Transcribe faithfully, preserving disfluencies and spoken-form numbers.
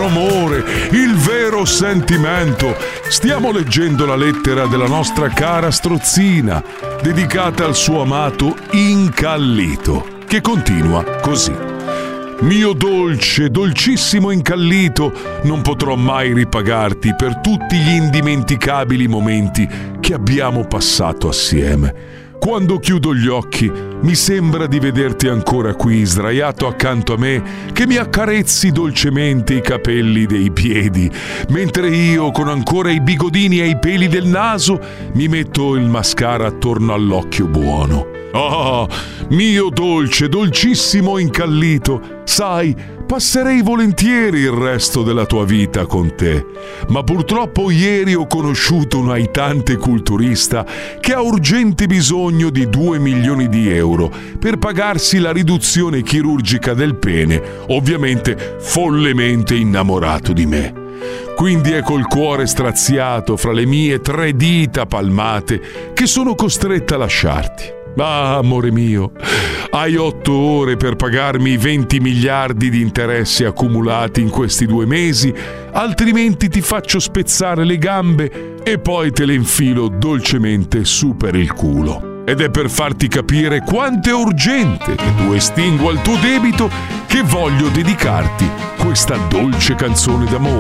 vero amore, il vero sentimento. Stiamo leggendo la lettera della nostra cara strozzina, dedicata al suo amato Incallito, che continua così. Mio dolce, dolcissimo Incallito, non potrò mai ripagarti per tutti gli indimenticabili momenti che abbiamo passato assieme. Quando chiudo gli occhi, mi sembra di vederti ancora qui, sdraiato accanto a me, che mi accarezzi dolcemente i capelli dei piedi, mentre io, con ancora i bigodini e i peli del naso, mi metto il mascara attorno all'occhio buono. Ah, mio dolce, dolcissimo Incallito, sai, passerei volentieri il resto della tua vita con te, ma purtroppo ieri ho conosciuto un aitante culturista che ha urgente bisogno di due milioni di euro per pagarsi la riduzione chirurgica del pene, ovviamente follemente innamorato di me. Quindi è col cuore straziato fra le mie tre dita palmate che sono costretta a lasciarti. Ah, amore mio, hai otto ore per pagarmi i venti miliardi di interessi accumulati in questi due mesi, altrimenti ti faccio spezzare le gambe e poi te le infilo dolcemente su per il culo. Ed è per farti capire quanto è urgente che tu estingua il tuo debito che voglio dedicarti questa dolce canzone d'amore.